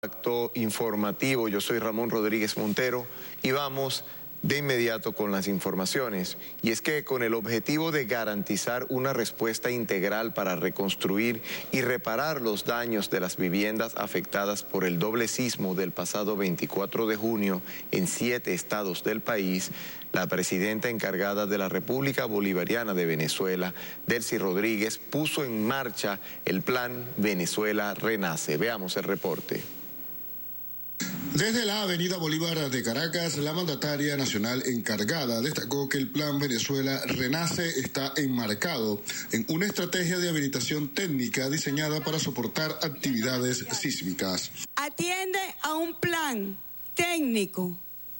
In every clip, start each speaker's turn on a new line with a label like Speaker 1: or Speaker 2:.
Speaker 1: Acto informativo, yo soy Ramón Rodríguez Montero y vamos de inmediato con las informaciones. Y es que con el objetivo de garantizar una respuesta integral para reconstruir y reparar los daños de las viviendas afectadas por el doble sismo del pasado 24 de junio en 7 estados del país, la presidenta encargada de la República Bolivariana de Venezuela, Delcy Rodríguez, puso en marcha el Plan Venezuela Renace. Veamos el reporte.
Speaker 2: Desde la Avenida Bolívar de Caracas, la mandataria nacional encargada destacó que el Plan Venezuela Renace está enmarcado en una estrategia de habilitación técnica diseñada para soportar actividades sísmicas.
Speaker 3: Atiende a un plan técnico,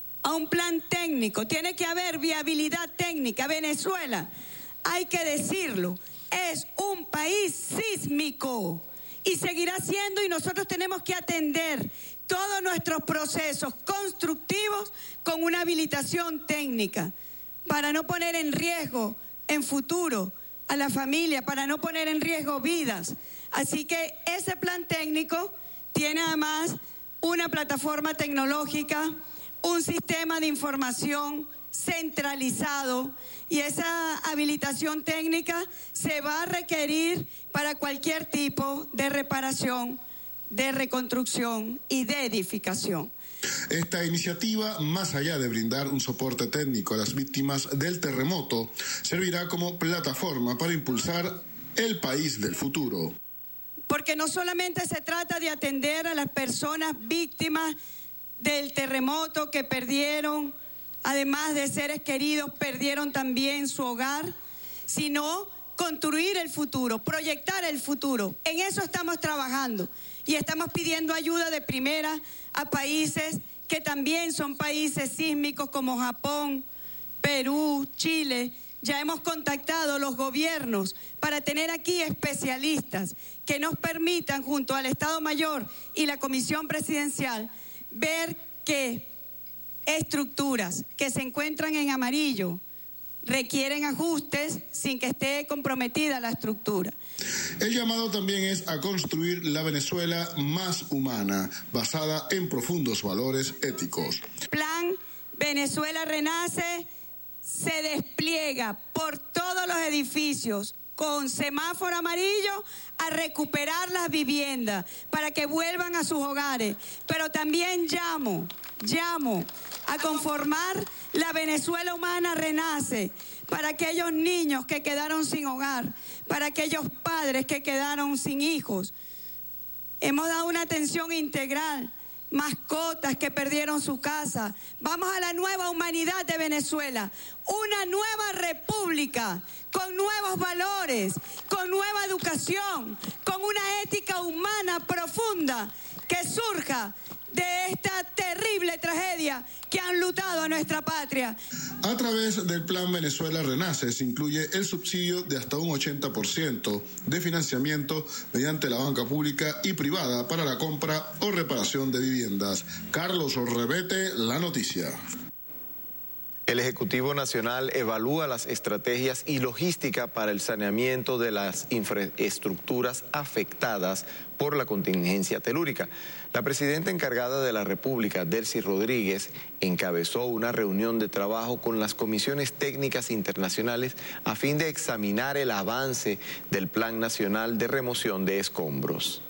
Speaker 3: tiene que haber viabilidad técnica. Venezuela, hay que decirlo, es un país sísmico y seguirá siendo, y nosotros tenemos que atender todos nuestros procesos constructivos con una habilitación técnica para no poner en riesgo en futuro a la familia, para no poner en riesgo vidas. Así que ese plan técnico tiene además una plataforma tecnológica, un sistema de información centralizado, y esa habilitación técnica se va a requerir para cualquier tipo de reparación, de reconstrucción y de edificación.
Speaker 2: Esta iniciativa, más allá de brindar un soporte técnico a las víctimas del terremoto, servirá como plataforma para impulsar el país del futuro.
Speaker 3: Porque no solamente se trata de atender a las personas víctimas del terremoto que perdieron, además de seres queridos, perdieron también su hogar, sino construir el futuro, proyectar el futuro. En eso estamos trabajando y estamos pidiendo ayuda de primera a países que también son países sísmicos como Japón, Perú, Chile. Ya hemos contactado los gobiernos para tener aquí especialistas que nos permitan, junto al Estado Mayor y la Comisión Presidencial, ver qué estructuras que se encuentran en amarillo requieren ajustes sin que esté comprometida la estructura.
Speaker 2: El llamado también es a construir la Venezuela más humana, basada en profundos valores éticos.
Speaker 3: Plan Venezuela Renace se despliega por todos los edificios con semáforo amarillo a recuperar las viviendas para que vuelvan a sus hogares. Pero también llamo a conformar la Venezuela Humana Renace para aquellos niños que quedaron sin hogar, para aquellos padres que quedaron sin hijos. Hemos dado una atención integral, mascotas que perdieron su casa. Vamos a la nueva humanidad de Venezuela, una nueva república con nuevos valores, con nueva educación, con una ética humana profunda que surja de esta terrible tragedia que han enlutado a nuestra patria.
Speaker 2: A través del Plan Venezuela Renace se incluye el subsidio de hasta un 80% de financiamiento mediante la banca pública y privada para la compra o reparación de viviendas. Carlos Rebete, La Noticia.
Speaker 1: El Ejecutivo Nacional evalúa las estrategias y logística para el saneamiento de las infraestructuras afectadas por la contingencia telúrica. La presidenta encargada de la República, Delcy Rodríguez, encabezó una reunión de trabajo con las comisiones técnicas internacionales a fin de examinar el avance del Plan Nacional de Remoción de Escombros.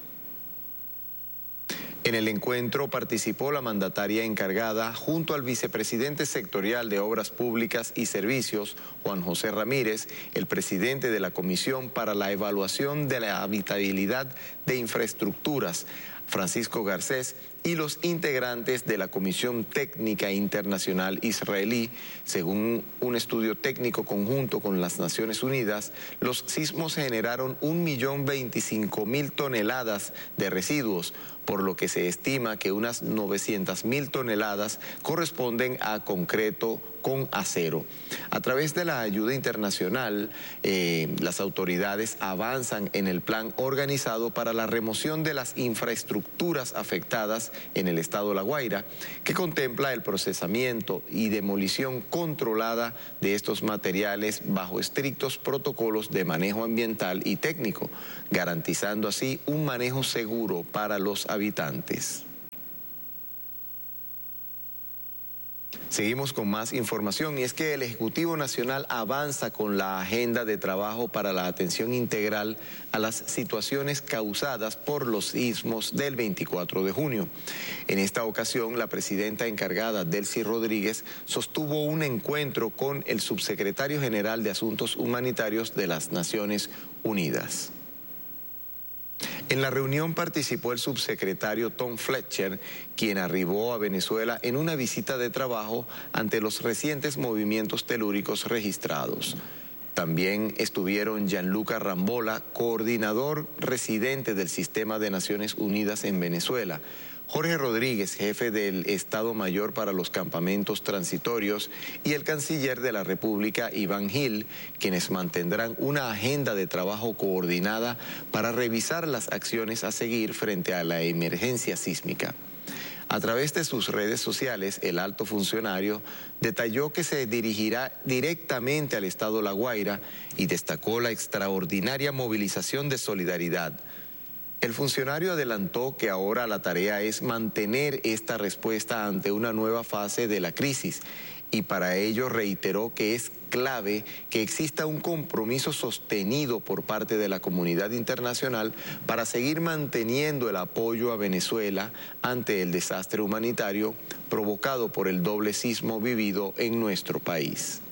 Speaker 1: En el encuentro participó la mandataria encargada junto al vicepresidente sectorial de Obras Públicas y Servicios, Juan José Ramírez, el presidente de la Comisión para la Evaluación de la Habitabilidad de Infraestructuras, Francisco Garcés, y los integrantes de la Comisión Técnica Internacional Israelí. Según un estudio técnico conjunto con las Naciones Unidas, los sismos generaron 1.025.000 toneladas de residuos, por lo que se estima que unas 900.000 toneladas corresponden a concreto con acero. A través de la ayuda internacional, las autoridades avanzan en el plan organizado para la remoción de las infraestructuras afectadas en el estado La Guaira, que contempla el procesamiento y demolición controlada de estos materiales bajo estrictos protocolos de manejo ambiental y técnico, garantizando así un manejo seguro para los habitantes. Seguimos con más información y es que el Ejecutivo Nacional avanza con la agenda de trabajo para la atención integral a las situaciones causadas por los sismos del 24 de junio. En esta ocasión, la presidenta encargada, Delcy Rodríguez, sostuvo un encuentro con el subsecretario general de Asuntos Humanitarios de las Naciones Unidas. En la reunión participó el subsecretario Tom Fletcher, quien arribó a Venezuela en una visita de trabajo ante los recientes movimientos telúricos registrados. También estuvieron Gianluca Rambola, coordinador residente del Sistema de Naciones Unidas en Venezuela, Jorge Rodríguez, jefe del Estado Mayor para los Campamentos Transitorios, y el canciller de la República, Iván Gil, quienes mantendrán una agenda de trabajo coordinada para revisar las acciones a seguir frente a la emergencia sísmica. A través de sus redes sociales, el alto funcionario detalló que se dirigirá directamente al Estado La Guaira y destacó la extraordinaria movilización de solidaridad. El funcionario adelantó que ahora la tarea es mantener esta respuesta ante una nueva fase de la crisis y para ello reiteró que es clave que exista un compromiso sostenido por parte de la comunidad internacional para seguir manteniendo el apoyo a Venezuela ante el desastre humanitario provocado por el doble sismo vivido en nuestro país.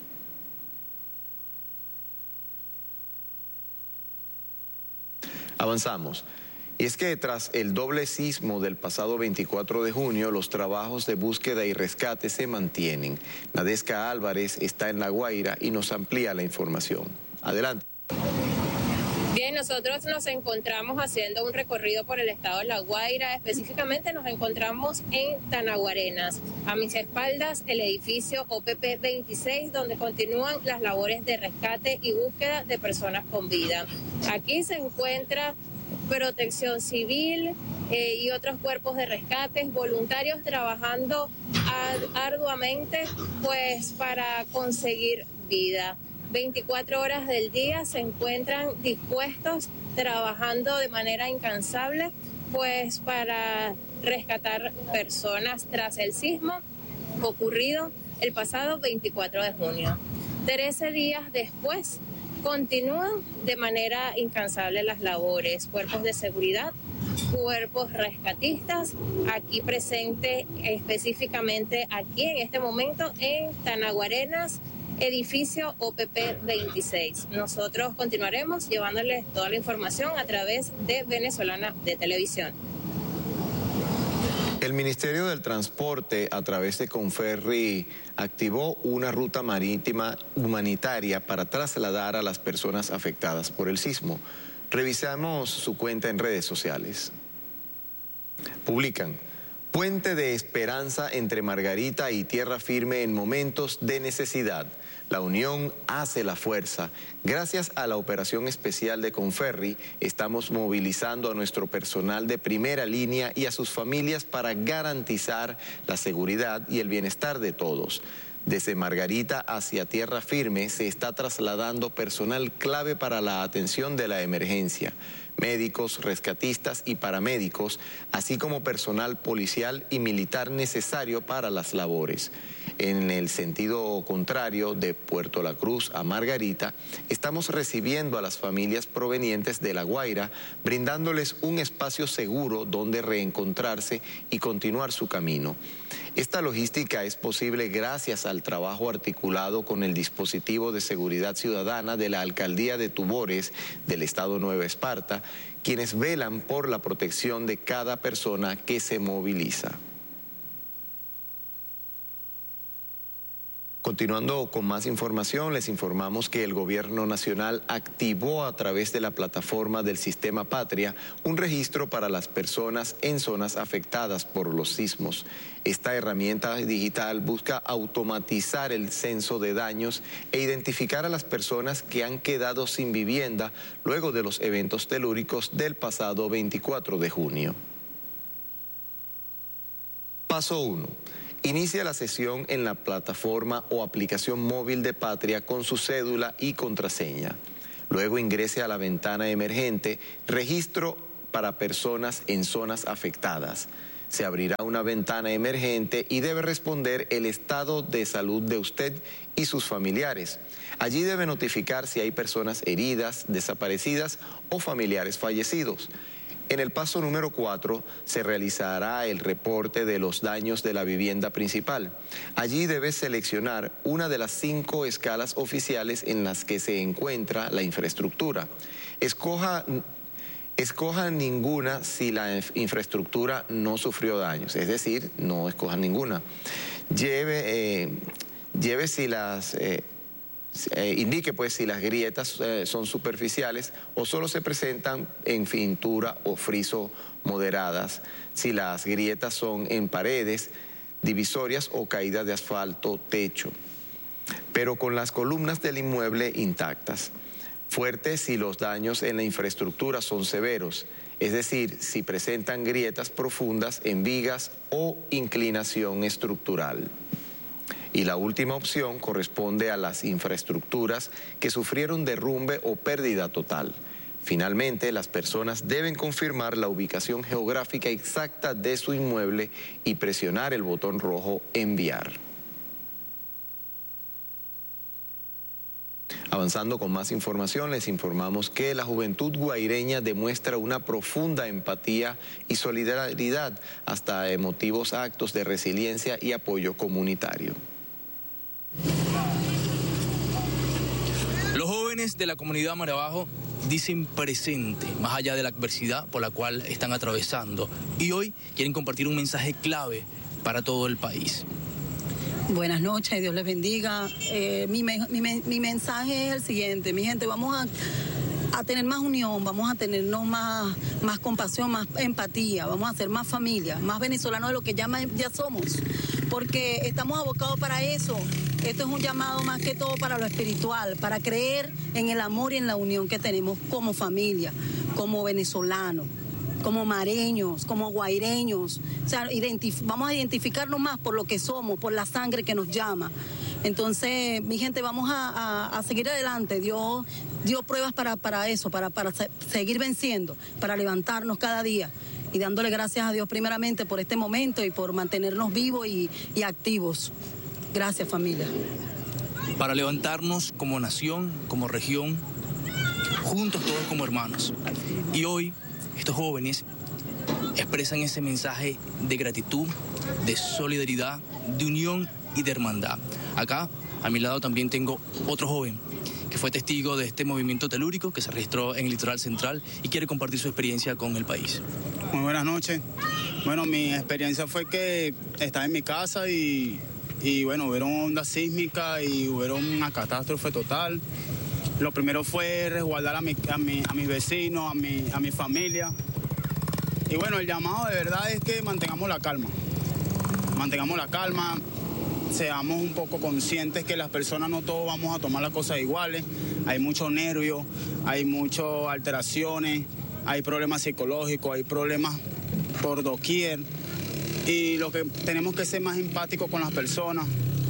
Speaker 1: Avanzamos. Y es que tras el doble sismo del pasado 24 de junio, los trabajos de búsqueda y rescate se mantienen. Nadesca Álvarez está en La Guaira y nos amplía la información. Adelante.
Speaker 4: Bien, nosotros nos encontramos haciendo un recorrido por el estado de La Guaira. Específicamente nos encontramos en Tanaguarenas. A mis espaldas el edificio OPP 26, donde continúan las labores de rescate y búsqueda de personas con vida. Aquí se encuentra Protección Civil y otros cuerpos de rescate, voluntarios trabajando arduamente pues para conseguir vida. 24 horas del día se encuentran dispuestos, trabajando de manera incansable pues para rescatar personas tras el sismo ocurrido el pasado 24 de junio. 13 días después, continúan de manera incansable las labores, cuerpos de seguridad, cuerpos rescatistas, aquí presente específicamente aquí en este momento en Tanaguarenas, edificio OPP 26. Nosotros continuaremos llevándoles toda la información a través de Venezolana de Televisión.
Speaker 1: El Ministerio del Transporte, a través de Conferri, activó una ruta marítima humanitaria para trasladar a las personas afectadas por el sismo. Revisamos su cuenta en redes sociales. Publican: Puente de esperanza entre Margarita y Tierra Firme en momentos de necesidad. La unión hace la fuerza. Gracias a la operación especial de Conferri, estamos movilizando a nuestro personal de primera línea y a sus familias para garantizar la seguridad y el bienestar de todos. Desde Margarita hacia Tierra Firme se está trasladando personal clave para la atención de la emergencia. Médicos, rescatistas y paramédicos, así como personal policial y militar necesario para las labores. En el sentido contrario, de Puerto La Cruz a Margarita, estamos recibiendo a las familias provenientes de La Guaira, brindándoles un espacio seguro donde reencontrarse y continuar su camino. Esta logística es posible gracias al trabajo articulado con el dispositivo de seguridad ciudadana de la Alcaldía de Tubores del Estado Nueva Esparta, quienes velan por la protección de cada persona que se moviliza. Continuando con más información, les informamos que el Gobierno Nacional activó a través de la plataforma del Sistema Patria un registro para las personas en zonas afectadas por los sismos. Esta herramienta digital busca automatizar el censo de daños e identificar a las personas que han quedado sin vivienda luego de los eventos telúricos del pasado 24 de junio. Paso 1. Inicia la sesión en la plataforma o aplicación móvil de Patria con su cédula y contraseña. Luego ingrese a la ventana emergente, registro para personas en zonas afectadas. Se abrirá una ventana emergente y debe responder el estado de salud de usted y sus familiares. Allí debe notificar si hay personas heridas, desaparecidas o familiares fallecidos. En el paso número 4 se realizará el reporte de los daños de la vivienda principal. Allí debe seleccionar una de las 5 escalas oficiales en las que se encuentra la infraestructura. Escoja ninguna si la infraestructura no sufrió daños, es decir, no escoja ninguna. Lleve si las... indique pues si las grietas son superficiales o solo se presentan en pintura o friso moderadas, si las grietas son en paredes, divisorias o caídas de asfalto, techo, pero con las columnas del inmueble intactas. Fuerte si los daños en la infraestructura son severos, es decir, si presentan grietas profundas en vigas o inclinación estructural. Y la última opción corresponde a las infraestructuras que sufrieron derrumbe o pérdida total. Finalmente, las personas deben confirmar la ubicación geográfica exacta de su inmueble y presionar el botón rojo Enviar. Avanzando con más información, les informamos que la juventud guaireña demuestra una profunda empatía y solidaridad hasta emotivos actos de resiliencia y apoyo comunitario.
Speaker 5: Los jóvenes de la comunidad Mar Abajo dicen presente, más allá de la adversidad por la cual están atravesando, y hoy quieren compartir un mensaje clave para todo el país.
Speaker 6: Buenas noches, Dios les bendiga. Mi mensaje es el siguiente, mi gente, vamos a tener más unión, vamos a tenernos más compasión, más empatía, vamos a ser más familia, más venezolanos de lo que ya somos, porque estamos abocados para eso. Esto es un llamado más que todo para lo espiritual, para creer en el amor y en la unión que tenemos como familia, como venezolanos, como mareños, como guaireños. O sea, vamos a identificarnos más por lo que somos, por la sangre que nos llama. Entonces, mi gente, vamos a seguir adelante. Dios dio pruebas para eso, para seguir venciendo, para levantarnos cada día y dándole gracias a Dios primeramente por este momento y por mantenernos vivos y activos. Gracias, familia.
Speaker 5: Para levantarnos como nación, como región, juntos todos como hermanos. Y hoy estos jóvenes expresan ese mensaje de gratitud, de solidaridad, de unión y de hermandad. Acá, a mi lado, también tengo otro joven que fue testigo de este movimiento telúrico que se registró en el litoral central y quiere compartir su experiencia con el país.
Speaker 7: Muy buenas noches. Bueno, mi experiencia fue que estaba en mi casa y bueno, hubieron ondas sísmicas y hubieron una catástrofe total. Lo primero fue resguardar a mis vecinos, a mi familia. Y bueno, el llamado de verdad es que mantengamos la calma. Mantengamos la calma, seamos un poco conscientes que las personas no todos vamos a tomar las cosas iguales. Hay mucho nervio, hay muchas alteraciones, hay problemas psicológicos, hay problemas por doquier. Y lo que tenemos que ser más empáticos con las personas,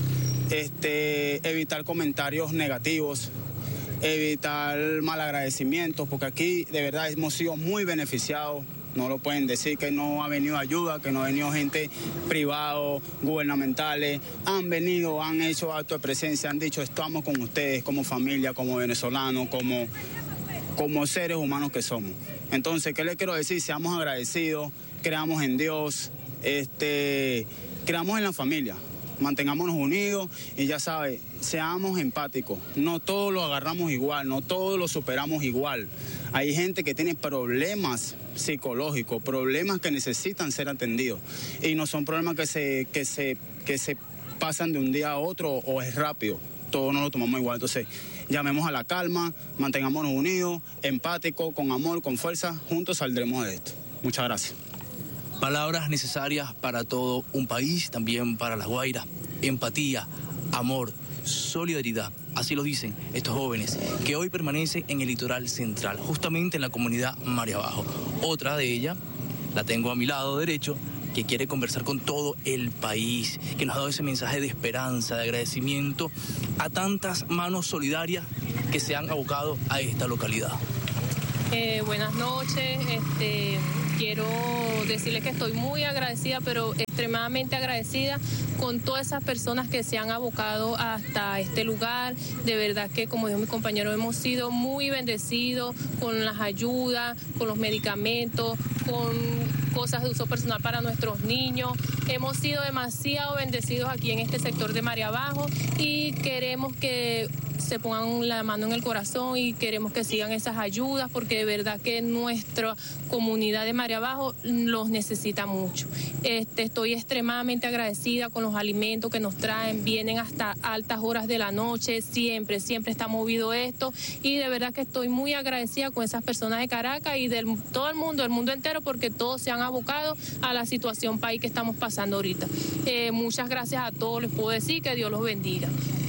Speaker 7: evitar comentarios negativos, evitar malagradecimientos, porque aquí de verdad hemos sido muy beneficiados. No lo pueden decir que no ha venido ayuda, que no ha venido gente privada, gubernamentales, han venido, han hecho acto de presencia, han dicho estamos con ustedes como familia, como venezolanos, como seres humanos que somos. Entonces, ¿qué les quiero decir? Seamos agradecidos, creamos en Dios, creamos en la familia, mantengámonos unidos y ya sabes, seamos empáticos. No todos lo agarramos igual, no todos lo superamos igual. Hay gente que tiene problemas psicológicos, problemas que necesitan ser atendidos y no son problemas que se pasan de un día a otro o es rápido. Todos no lo tomamos igual. Entonces, llamemos a la calma, mantengámonos unidos, empáticos, con amor, con fuerza. Juntos saldremos de esto. Muchas gracias.
Speaker 5: Palabras necesarias para todo un país, también para La Guaira. Empatía, amor, solidaridad. Así lo dicen estos jóvenes que hoy permanecen en el litoral central, justamente en la comunidad Mar Abajo. Otra de ellas, la tengo a mi lado derecho, que quiere conversar con todo el país, que nos ha dado ese mensaje de esperanza, de agradecimiento a tantas manos solidarias que se han abocado a esta localidad.
Speaker 8: Buenas noches,
Speaker 4: quiero decirles que estoy muy agradecida, pero extremadamente agradecida con todas esas personas que se han abocado hasta este lugar. De verdad que, como dijo mi compañero, hemos sido muy bendecidos con las ayudas, con los medicamentos, con cosas de uso personal para nuestros niños. Hemos sido demasiado bendecidos aquí en este sector de María Abajo y queremos que se pongan la mano en el corazón y queremos que sigan esas ayudas, porque de verdad que nuestra comunidad de María Abajo los necesita mucho. Estoy extremadamente agradecida con los alimentos que nos traen, vienen hasta altas horas de la noche, siempre está movido esto, y de verdad que estoy muy agradecida con esas personas de Caracas y de todo el mundo entero, porque todos se han abocado a la situación país que estamos pasando ahorita. Muchas gracias a todos, les puedo decir que Dios los bendiga.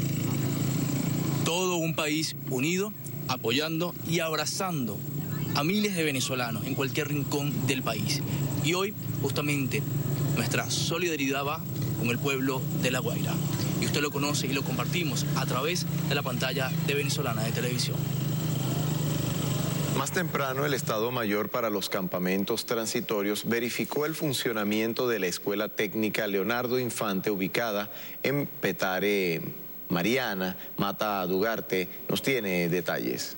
Speaker 5: Todo un país unido, apoyando y abrazando a miles de venezolanos en cualquier rincón del país. Y hoy, justamente, nuestra solidaridad va con el pueblo de La Guaira. Y usted lo conoce y lo compartimos a través de la pantalla de Venezolana de Televisión.
Speaker 1: Más temprano, el Estado Mayor para los Campamentos Transitorios verificó el funcionamiento de la Escuela Técnica Leonardo Infante, ubicada en Petare. Mariana Mata Dugarte nos tiene detalles.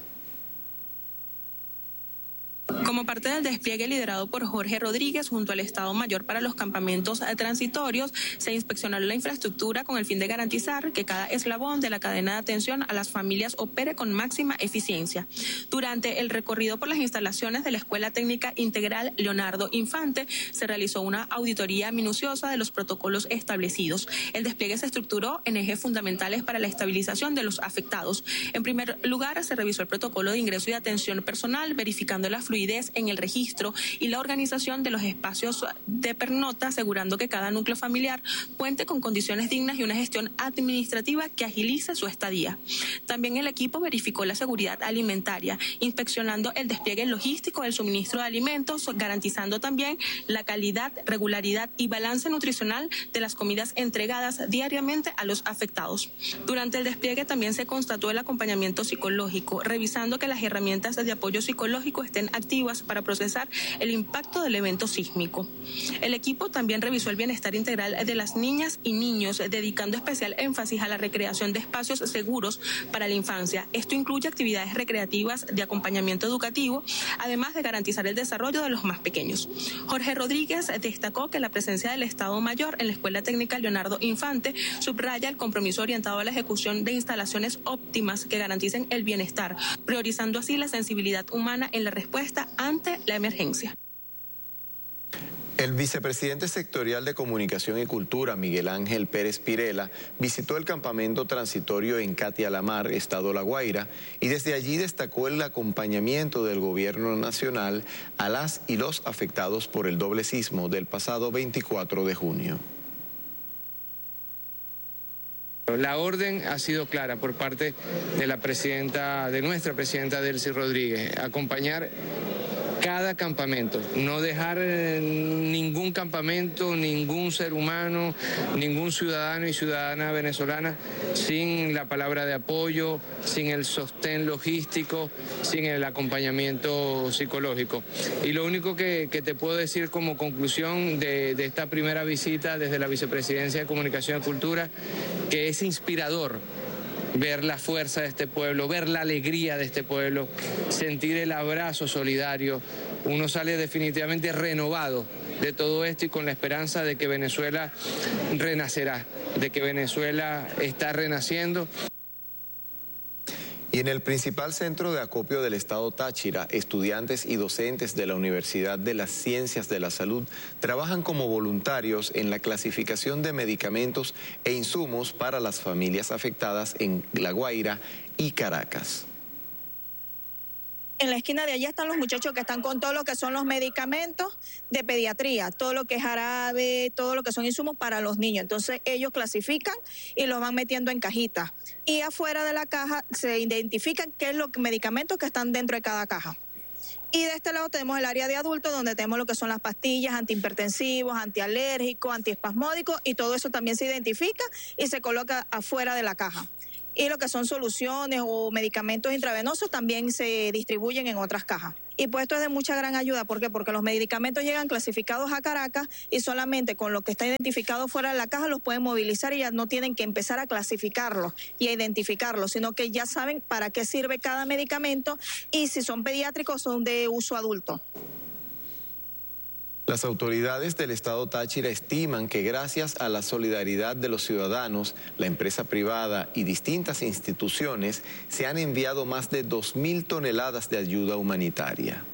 Speaker 8: Como parte del despliegue liderado por Jorge Rodríguez junto al Estado Mayor para los Campamentos Transitorios, se inspeccionó la infraestructura con el fin de garantizar que cada eslabón de la cadena de atención a las familias opere con máxima eficiencia. Durante el recorrido por las instalaciones de la Escuela Técnica Integral Leonardo Infante, se realizó una auditoría minuciosa de los protocolos establecidos. El despliegue se estructuró en ejes fundamentales para la estabilización de los afectados. En primer lugar, se revisó el protocolo de ingreso y atención personal, verificando la fluidez en el registro y la organización de los espacios de pernocta, asegurando que cada núcleo familiar cuente con condiciones dignas y una gestión administrativa que agilice su estadía. También el equipo verificó la seguridad alimentaria, inspeccionando el despliegue logístico del suministro de alimentos, garantizando también la calidad, regularidad y balance nutricional de las comidas entregadas diariamente a los afectados. Durante el despliegue también se constató el acompañamiento psicológico, revisando que las herramientas de apoyo psicológico estén activas para procesar el impacto del evento sísmico. El equipo también revisó el bienestar integral de las niñas y niños, dedicando especial énfasis a la recreación de espacios seguros para la infancia. Esto incluye actividades recreativas de acompañamiento educativo, además de garantizar el desarrollo de los más pequeños. Jorge Rodríguez destacó que la presencia del Estado Mayor en la Escuela Técnica Leonardo Infante subraya el compromiso orientado a la ejecución de instalaciones óptimas que garanticen el bienestar, priorizando así la sensibilidad humana en la respuesta ante la emergencia.
Speaker 1: El vicepresidente sectorial de Comunicación y Cultura, Miguel Ángel Pérez Pirela, visitó el campamento transitorio en Catia La Mar, Estado La Guaira, y desde allí destacó el acompañamiento del gobierno nacional a las y los afectados por el doble sismo del pasado 24 de junio.
Speaker 9: La orden ha sido clara por parte de nuestra presidenta Delcy Rodríguez, acompañar cada campamento, no dejar ningún campamento, ningún ser humano, ningún ciudadano y ciudadana venezolana sin la palabra de apoyo, sin el sostén logístico, sin el acompañamiento psicológico. Y lo único que te puedo decir como conclusión de esta primera visita desde la Vicepresidencia de Comunicación y Cultura, que es inspirador ver la fuerza de este pueblo, ver la alegría de este pueblo, sentir el abrazo solidario. Uno sale definitivamente renovado de todo esto y con la esperanza de que Venezuela renacerá, de que Venezuela está renaciendo.
Speaker 1: Y en el principal centro de acopio del estado Táchira, estudiantes y docentes de la Universidad de las Ciencias de la Salud trabajan como voluntarios en la clasificación de medicamentos e insumos para las familias afectadas en La Guaira y Caracas.
Speaker 10: En la esquina de allá están los muchachos que están con todo lo que son los medicamentos de pediatría, todo lo que es jarabe, todo lo que son insumos para los niños. Entonces ellos clasifican y los van metiendo en cajitas. Y afuera de la caja se identifican qué es los medicamentos que están dentro de cada caja. Y de este lado tenemos el área de adultos, donde tenemos lo que son las pastillas antihipertensivos, antialérgicos, antiespasmódicos, y todo eso también se identifica y se coloca afuera de la caja. Y lo que son soluciones o medicamentos intravenosos también se distribuyen en otras cajas. Y pues esto es de mucha gran ayuda. ¿Por qué? Porque los medicamentos llegan clasificados a Caracas y solamente con lo que está identificado fuera de la caja los pueden movilizar y ya no tienen que empezar a clasificarlos y a identificarlos, sino que ya saben para qué sirve cada medicamento y si son pediátricos son de uso adulto.
Speaker 1: Las autoridades del estado Táchira estiman que gracias a la solidaridad de los ciudadanos, la empresa privada y distintas instituciones se han enviado más de 2.000 toneladas de ayuda humanitaria.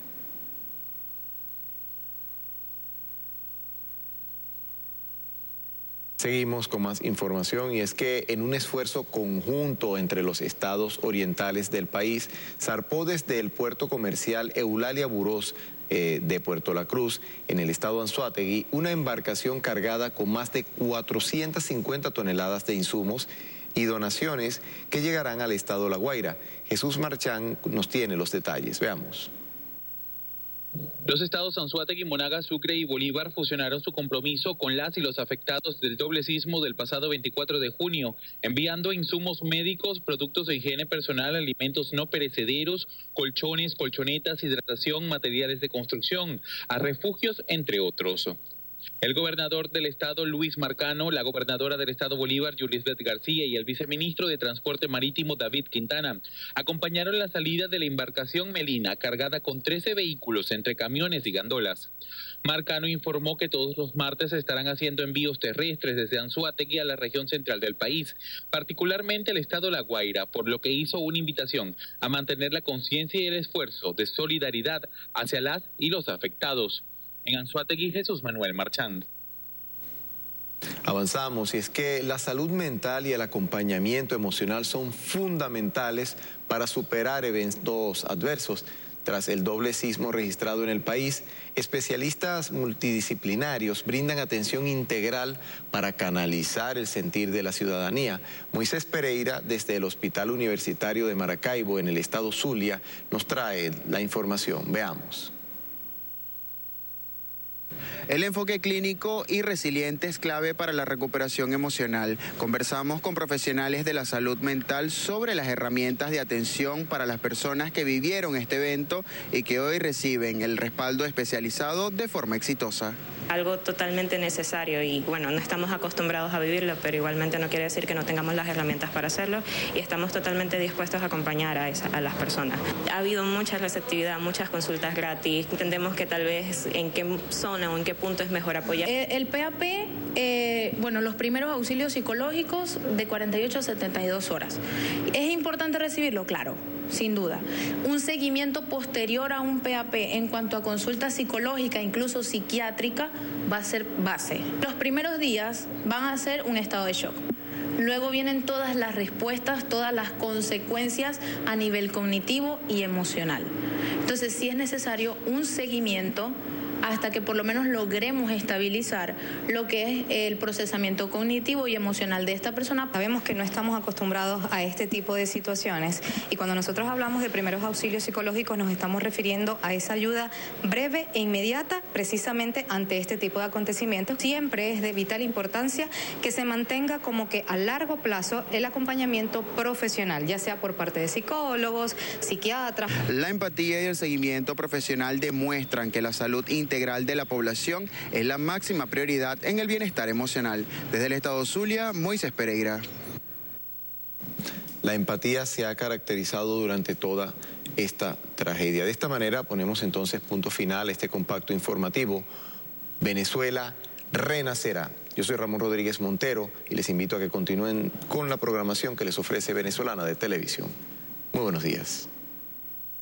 Speaker 1: Seguimos con más información y es que en un esfuerzo conjunto entre los estados orientales del país, zarpó desde el puerto comercial Eulalia Burós de Puerto La Cruz, en el estado Anzoátegui, una embarcación cargada con más de 450 toneladas de insumos y donaciones que llegarán al estado La Guaira. Jesús Marchán nos tiene los detalles. Veamos.
Speaker 11: Los estados Anzoátegui, Monagas, Sucre y Bolívar fusionaron su compromiso con las y los afectados del doble sismo del pasado 24 de junio, enviando insumos médicos, productos de higiene personal, alimentos no perecederos, colchones, colchonetas, hidratación, materiales de construcción, a refugios, entre otros. El gobernador del estado, Luis Marcano, la gobernadora del estado Bolívar, Yulisbeth García, y el viceministro de Transporte Marítimo, David Quintana, acompañaron la salida de la embarcación Melina, cargada con 13 vehículos entre camiones y gandolas. Marcano informó que todos los martes estarán haciendo envíos terrestres desde Anzoátegui a la región central del país, particularmente el estado La Guaira, por lo que hizo una invitación a mantener la conciencia y el esfuerzo de solidaridad hacia las y los afectados. En Anzoátegui, Jesús Manuel Marchand.
Speaker 1: Avanzamos, y es que la salud mental y el acompañamiento emocional son fundamentales para superar eventos adversos. Tras el doble sismo registrado en el país, especialistas multidisciplinarios brindan atención integral para canalizar el sentir de la ciudadanía. Moisés Pereira, desde el Hospital Universitario de Maracaibo, en el estado Zulia, nos trae la información. Veamos.
Speaker 12: El enfoque clínico y resiliente es clave para la recuperación emocional. Conversamos con profesionales de la salud mental sobre las herramientas de atención para las personas que vivieron este evento y que hoy reciben el respaldo especializado de forma exitosa.
Speaker 13: Algo totalmente necesario y bueno, no estamos acostumbrados a vivirlo, pero igualmente no quiere decir que no tengamos las herramientas para hacerlo y estamos totalmente dispuestos a acompañar a las personas. Ha habido mucha receptividad, muchas consultas gratis. Entendemos que tal vez en qué zona o en qué punto es mejor apoyar.
Speaker 14: El PAP, los primeros auxilios psicológicos de 48 a 72 horas. ¿Es importante recibirlo? Claro. Sin duda. Un seguimiento posterior a un PAP en cuanto a consulta psicológica, incluso psiquiátrica, va a ser base. Los primeros días van a ser un estado de shock. Luego vienen todas las respuestas, todas las consecuencias a nivel cognitivo y emocional. Entonces, sí es necesario un seguimiento hasta que por lo menos logremos estabilizar lo que es el procesamiento cognitivo y emocional de esta persona.
Speaker 15: Sabemos que no estamos acostumbrados a este tipo de situaciones y cuando nosotros hablamos de primeros auxilios psicológicos nos estamos refiriendo a esa ayuda breve e inmediata precisamente ante este tipo de acontecimientos. Siempre es de vital importancia que se mantenga como que a largo plazo el acompañamiento profesional, ya sea por parte de psicólogos, psiquiatras.
Speaker 12: La empatía y el seguimiento profesional demuestran que la salud integral de la población es la máxima prioridad en el bienestar emocional. Desde el estado Zulia, Moisés Pereira.
Speaker 1: La empatía se ha caracterizado durante toda esta tragedia. De esta manera ponemos entonces punto final a este compacto informativo. Venezuela renacerá. Yo soy Ramón Rodríguez Montero y les invito a que continúen con la programación que les ofrece Venezolana de Televisión. Muy buenos días.